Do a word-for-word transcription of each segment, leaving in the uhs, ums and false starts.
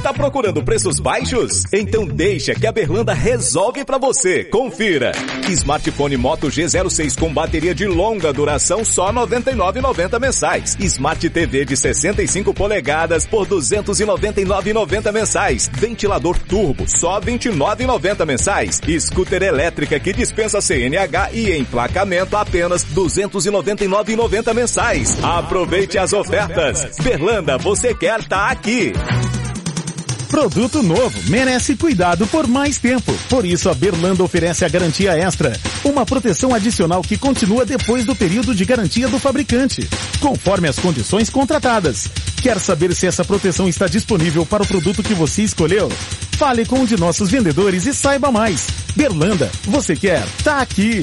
Tá procurando preços baixos? Então deixa que a Berlanda resolve pra você. Confira. Smartphone Moto G zero seis com bateria de longa duração só noventa e nove reais e noventa centavos mensais. Smart T V de sessenta e cinco polegadas por duzentos e noventa e nove reais e noventa centavos mensais. Ventilador turbo só vinte e nove reais e noventa centavos mensais. Scooter elétrica que dispensa C N H e emplacamento apenas duzentos e noventa e nove reais e noventa centavos mensais. Aproveite as ofertas. Berlanda, você quer tá aqui. Produto novo merece cuidado por mais tempo. Por isso, a Berlanda oferece a garantia extra, uma proteção adicional que continua depois do período de garantia do fabricante, conforme as condições contratadas. Quer saber se essa proteção está disponível para o produto que você escolheu? Fale com um de nossos vendedores e saiba mais. Berlanda, você quer? Tá aqui.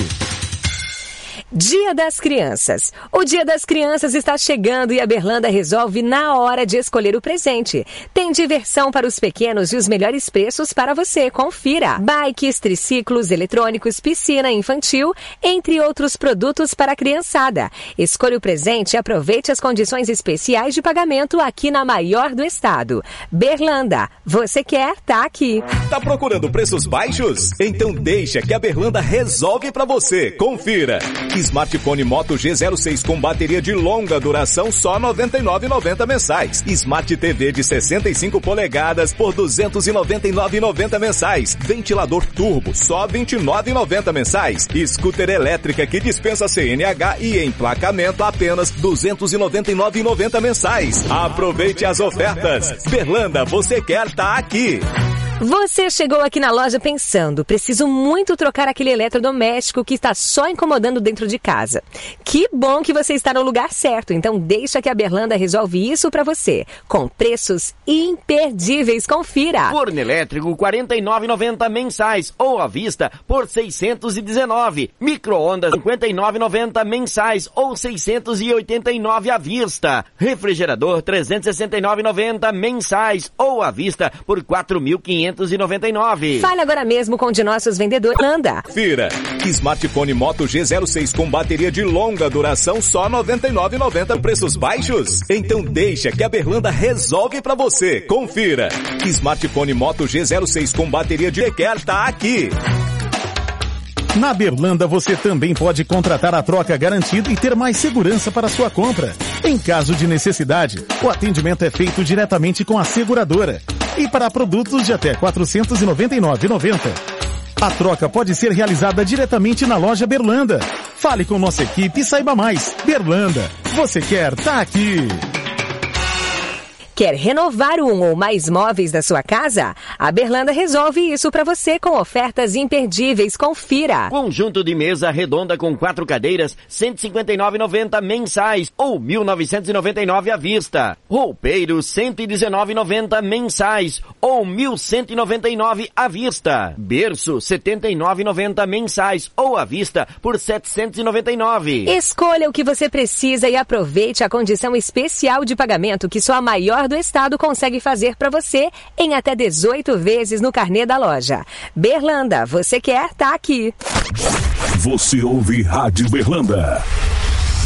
Dia das Crianças. O Dia das Crianças está chegando e a Berlanda resolve na hora de escolher o presente. Tem diversão para os pequenos e os melhores preços para você. Confira. Bikes, triciclos, eletrônicos, piscina infantil, entre outros produtos para a criançada. Escolha o presente e aproveite as condições especiais de pagamento aqui na maior do estado. Berlanda, você quer? Tá aqui. Tá procurando preços baixos? Então deixa que a Berlanda resolve pra você. Confira. Smartphone Moto G zero seis com bateria de longa duração só noventa e nove reais e noventa centavos mensais. Smart T V de sessenta e cinco polegadas por duzentos e noventa e nove reais e noventa centavos mensais. Ventilador turbo só vinte e nove reais e noventa centavos mensais. Scooter elétrica que dispensa C N H e emplacamento apenas duzentos e noventa e nove reais e noventa centavos mensais. Aproveite as ofertas. Berlanda, você quer tá aqui. Você chegou aqui na loja pensando, preciso muito trocar aquele eletrodoméstico que está só incomodando dentro de casa. Que bom que você está no lugar certo, então deixa que a Berlanda resolve isso para você, com preços imperdíveis. Confira. Forno elétrico quarenta e nove reais e noventa centavos mensais ou à vista por seiscentos e dezenove reais. Micro-ondas cinquenta e nove reais e noventa centavos mensais ou seiscentos e oitenta e nove reais à vista. Refrigerador trezentos e sessenta e nove reais e noventa centavos mensais ou à vista por quatro mil quinhentos e noventa e nove reais. Fale agora mesmo com um de nossos vendedores. Berlanda. Fira. Smartphone Moto G zero seis com bateria de longa duração só noventa e nove reais e noventa centavos. Preços baixos? Então deixa que a Berlanda resolve pra você. Confira. Smartphone Moto G zero seis com bateria de quer tá aqui. Na Berlanda você também pode contratar a troca garantida e ter mais segurança para sua compra. Em caso de necessidade, o atendimento é feito diretamente com a seguradora. E para produtos de até quatrocentos e noventa e nove reais e noventa centavos. A troca pode ser realizada diretamente na loja Berlanda. Fale com nossa equipe e saiba mais. Berlanda, você quer? Tá aqui. Quer renovar um ou mais móveis da sua casa? A Berlanda resolve isso para você com ofertas imperdíveis. Confira. Conjunto de mesa redonda com quatro cadeiras, cento e cinquenta e nove reais e noventa centavos mensais ou mil novecentos e noventa e nove reais à vista. Roupeiro, cento e dezenove reais e noventa centavos mensais ou mil cento e noventa e nove reais à vista. Berço, setenta e nove reais e noventa centavos mensais ou à vista por setecentos e noventa e nove reais. Escolha o que você precisa e aproveite a condição especial de pagamento que só a maior do estado consegue fazer para você em até dezoito vezes no carnê da loja. Berlanda, você quer? Tá aqui. Você ouve Rádio Berlanda.